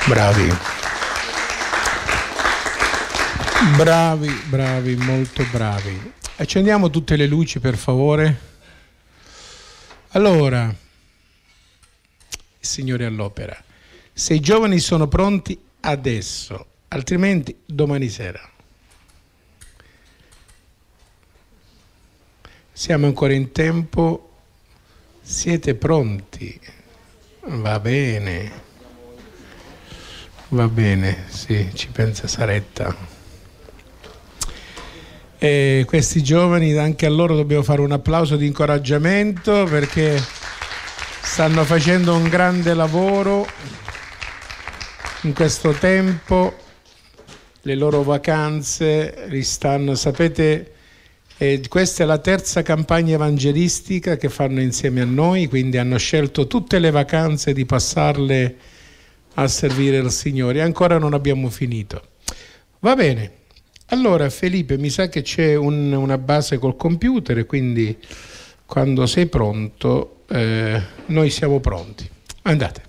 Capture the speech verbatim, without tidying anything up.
Bravi. Bravi, bravi, molto bravi. Accendiamo tutte le luci, per favore. Allora, il Signore all'opera. Se i giovani sono pronti adesso, altrimenti domani sera. Siamo ancora in tempo. Siete pronti? Va bene. Va bene, sì, ci pensa Saretta. E questi giovani, anche a loro dobbiamo fare un applauso di incoraggiamento, perché stanno facendo un grande lavoro in questo tempo. Le loro vacanze li stanno, sapete, eh, questa è la terza campagna evangelistica che fanno insieme a noi, quindi hanno scelto tutte le vacanze di passarle a servire il Signore. Ancora non abbiamo finito. Va bene. Allora Felipe, mi sa che c'è un, una base col computer, e quindi quando sei pronto eh, noi siamo pronti. Andate.